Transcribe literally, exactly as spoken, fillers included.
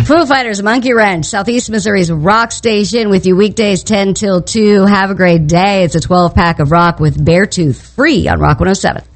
Foo Fighters, Monkey Wrench, Southeast Missouri's rock station with you weekdays ten till two. Have a great day. It's a twelve pack of rock with Beartooth, free on Rock one oh seven.